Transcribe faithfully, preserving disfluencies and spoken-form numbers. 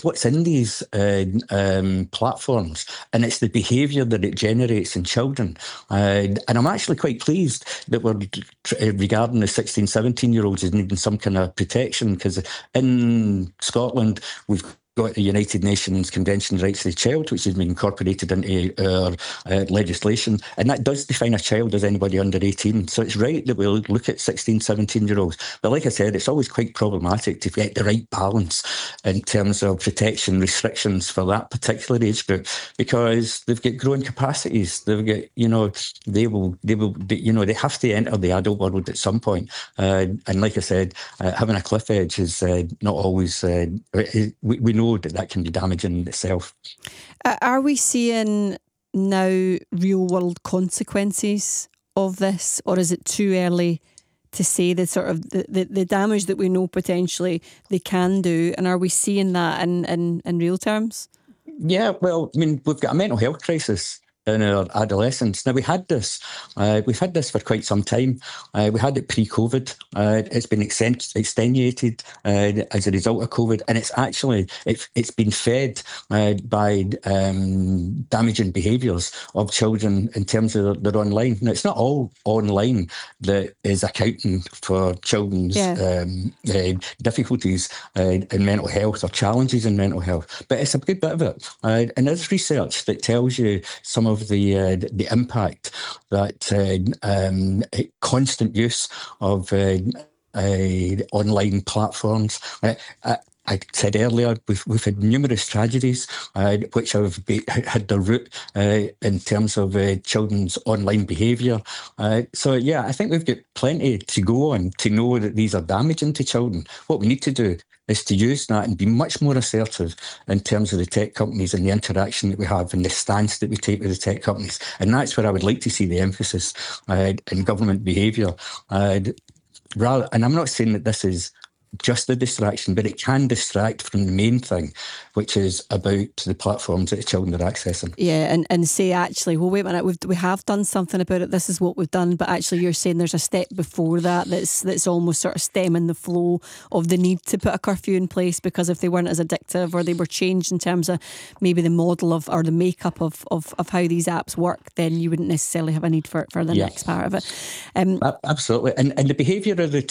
it's what's in these uh, um, platforms, and it's the behaviour that it generates in children. Uh, and I'm actually quite pleased that we're regarding the sixteen, seventeen year olds as needing some kind of protection, because in Scotland we've got the United Nations Convention on the Rights of the Child, which has been incorporated into our uh, legislation, and that does define a child as anybody under eighteen. So it's right that we'll look at sixteen, seventeen year olds. But like I said, it's always quite problematic to get the right balance in terms of protection restrictions for that particular age group, because they've got growing capacities. They've got, you know, they will, they will, they, you know, they have to enter the adult world at some point. Uh, and like I said, uh, having a cliff edge is uh, not always, uh, we, we know that that can be damaging in itself. Uh, are we seeing now real world consequences of this, or is it too early to say the sort of the, the, the damage that we know potentially they can do, and are we seeing that in, in, in real terms? Yeah, well, I mean, we've got a mental health crisis in our adolescence. Now, we had this, uh, we've had this for quite some time. Uh, we had it pre-COVID. Uh, it's been extent- extenuated uh, as a result of COVID, and it's actually, it's, it's been fed uh, by um, damaging behaviours of children in terms of their, their online. Now, it's not all online that is accounting for children's yeah. um, uh, difficulties uh, in mental health or challenges in mental health, but it's a good bit of it. Uh, and there's research that tells you some of of the uh, the impact that uh, um, constant use of uh, uh, online platforms. Uh, uh, I said earlier, we've, we've had numerous tragedies uh, which have be, had their root uh, in terms of uh, children's online behaviour. Uh, so, yeah, I think we've got plenty to go on to know that these are damaging to children. What we need to do is to use that and be much more assertive in terms of the tech companies and the interaction that we have and the stance that we take with the tech companies. And that's where I would like to see the emphasis uh, in government behaviour. Uh, rather, and I'm not saying that this is just a distraction, but it can distract from the main thing, which is about the platforms that the children are accessing. Yeah, and, and say actually, well, wait a minute, we've, we have done something about it, this is what we've done, but actually you're saying there's a step before that that's that's almost sort of stemming the flow of the need to put a curfew in place, because if they weren't as addictive or they were changed in terms of maybe the model of or the makeup of, of, of how these apps work, then you wouldn't necessarily have a need for, for the yeah. next part of it. Um, Absolutely. And, and the behaviour of the